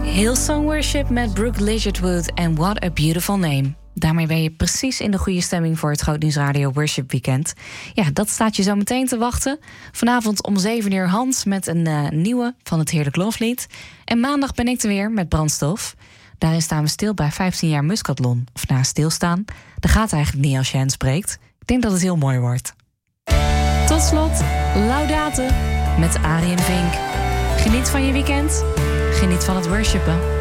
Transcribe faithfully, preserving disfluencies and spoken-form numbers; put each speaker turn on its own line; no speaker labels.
Hillsong Worship met Brooke Ligertwood en What a Beautiful Name. Daarmee ben je precies in de goede stemming voor het Groot Nieuws Radio Worship Weekend. Ja, dat staat je zo meteen te wachten. Vanavond om zeven uur Hans met een uh, nieuwe van het Heerlijk Loflied. En maandag ben ik er weer met Brandstof. Daarin staan we stil bij vijftien jaar Muscatlon. Of na stilstaan, dat gaat eigenlijk niet als je hen spreekt. Ik denk dat het heel mooi wordt. Tot slot, Laudate met Arie en Vink. Geniet van je weekend. Geniet van het worshipen.